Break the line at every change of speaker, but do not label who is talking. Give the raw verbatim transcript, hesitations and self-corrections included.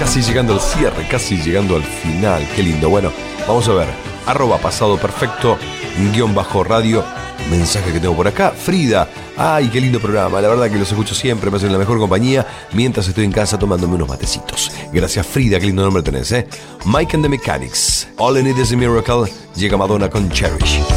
casi llegando al cierre, casi llegando al final. Qué lindo. Bueno, vamos a ver. Arroba pasado perfecto, guión bajo radio. Mensaje que tengo por acá. Frida. Ay, qué lindo programa. La verdad que los escucho siempre, me hacen la mejor compañía mientras estoy en casa tomándome unos matecitos. Gracias, Frida. Qué lindo nombre tenés, ¿eh? Mike and the Mechanics. All I Need Is a Miracle. Llega Madonna con Cherish.